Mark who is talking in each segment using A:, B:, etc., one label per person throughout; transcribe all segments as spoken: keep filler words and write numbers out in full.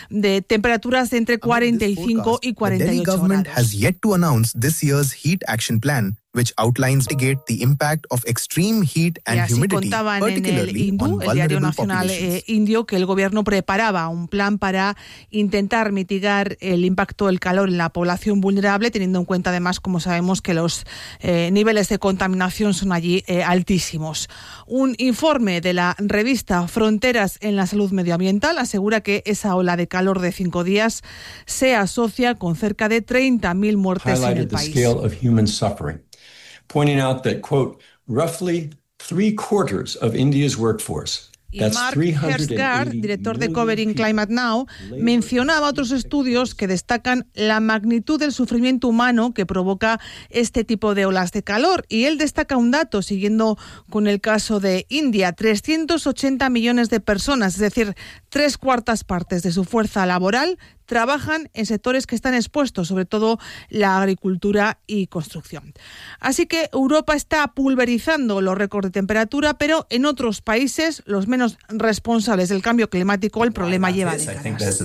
A: de temperaturas de entre cuarenta y cinco y cuarenta y ocho grados.
B: Has yet to announce this year's heat action plan, which outlines the impact of extreme heat and
A: y así
B: humidity,
A: contaban en el Hindu, el diario nacional eh, indio, que el gobierno preparaba un plan para intentar mitigar el impacto del calor en la población vulnerable, teniendo en cuenta además, como sabemos, que los eh, niveles de contaminación son allí eh, altísimos. Un informe de la revista Fronteras en la Salud Medioambiental asegura que esa ola de calor de cinco días se asocia con cerca de treinta mil muertes en el país.
C: Pointing out that, quote, roughly three quarters of India's workforce.
A: Y Mark Hersgard, director de Covering Climate Now, mencionaba otros estudios que destacan la magnitud del sufrimiento humano que provoca este tipo de olas de calor. Y él destaca un dato, siguiendo con el caso de India: trescientos ochenta millones de personas, es decir, tres cuartas partes de su fuerza laboral, trabajan en sectores que están expuestos, sobre todo la agricultura y construcción. Así que Europa está pulverizando los récords de temperatura, pero en otros países, los menos responsables del cambio climático, el problema lleva décadas.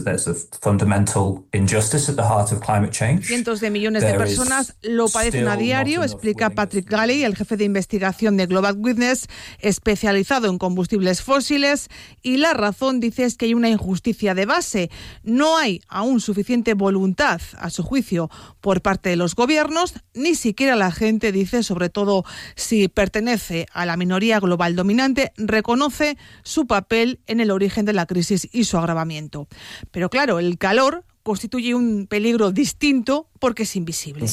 A: Cientos de millones de personas lo padecen a diario, explica Patrick Galley, el jefe de investigación de Global Witness, especializado en combustibles fósiles, y la razón, dice, es que hay una injusticia de base. No hay aún suficiente voluntad, a su juicio, por parte de los gobiernos, ni siquiera la gente, dice, sobre todo si pertenece a la minoría global dominante, reconoce su papel en el origen de la crisis y su agravamiento. Pero claro, el calor constituye un peligro distinto porque es invisible.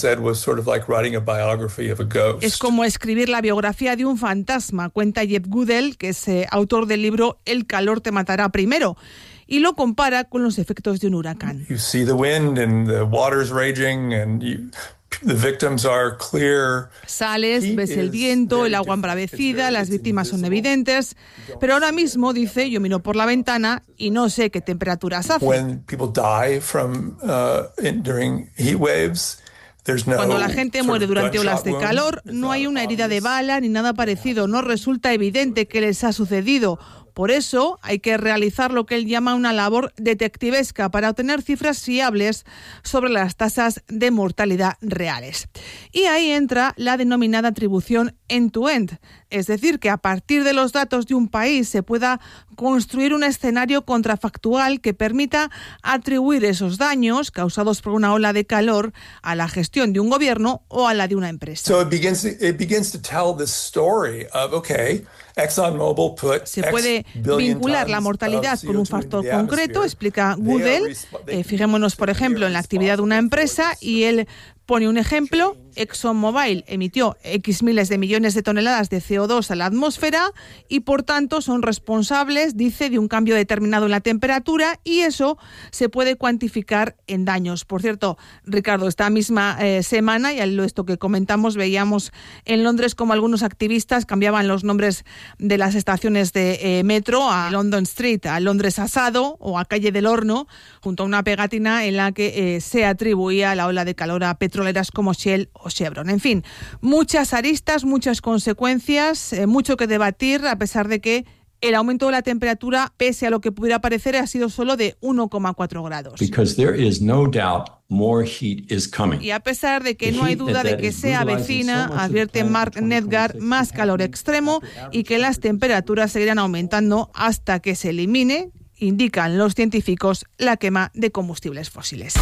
A: Es como escribir la biografía de un fantasma, cuenta Jeff Goodell, que es eh, autor del libro El calor te matará primero, y lo compara con los efectos de un huracán.
D: You see the wind and the water's raging and you The victims are clear.
A: Sales, ves el viento, el agua embravecida, las víctimas son evidentes, pero ahora mismo, dice, yo miro por la ventana y no sé qué temperaturas hace.
D: When people die from uh, in, during heat waves, there's no
A: Cuando la gente muere durante olas de calor, no hay una herida de bala ni nada parecido, no resulta evidente qué les ha sucedido. Por eso hay que realizar lo que él llama una labor detectivesca para obtener cifras fiables sobre las tasas de mortalidad reales. Y ahí entra la denominada atribución end-to-end, es decir, que a partir de los datos de un país se pueda construir un escenario contrafactual que permita atribuir esos daños causados por una ola de calor a la gestión de un gobierno o a la de una empresa.
D: So it begins to, it begins to tell this story of, okay, ExxonMobil put
A: Se puede vincular la mortalidad con un factor concreto, explica Goodell. Eh, fijémonos, por ejemplo, en la actividad de una empresa, y él pone un ejemplo. ExxonMobil emitió X miles de millones de toneladas de C O dos a la atmósfera y, por tanto, son responsables, dice, de un cambio determinado en la temperatura, y eso se puede cuantificar en daños. Por cierto, Ricardo, esta misma eh, semana, y a esto que comentamos, veíamos en Londres como algunos activistas cambiaban los nombres de las estaciones de eh, metro a London Street, a Londres Asado o a Calle del Horno, junto a una pegatina en la que eh, se atribuía la ola de calor a petroleras como Shell o Chevron. En fin, muchas aristas, muchas consecuencias, eh, mucho que debatir, a pesar de que el aumento de la temperatura, pese a lo que pudiera parecer, ha sido solo de uno coma cuatro grados.
C: Because there is no doubt more heat is coming.
A: Y a pesar de que no hay duda de que se avecina, advierte Mark Nedgar, más calor extremo y que las temperaturas seguirán aumentando hasta que se elimine, indican los científicos, la quema de combustibles fósiles.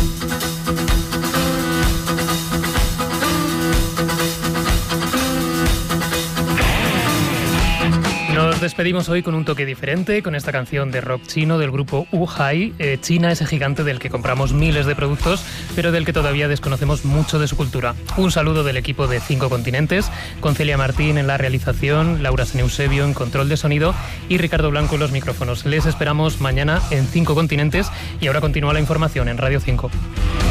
E: Nos despedimos hoy con un toque diferente, con esta canción de rock chino del grupo U-Hai. Eh, China, ese gigante del que compramos miles de productos, pero del que todavía desconocemos mucho de su cultura. Un saludo del equipo de Cinco Continentes, con Celia Martín en la realización, Laura San Eusebio en control de sonido y Ricardo Blanco en los micrófonos. Les esperamos mañana en Cinco Continentes, y ahora continúa la información en Radio cinco.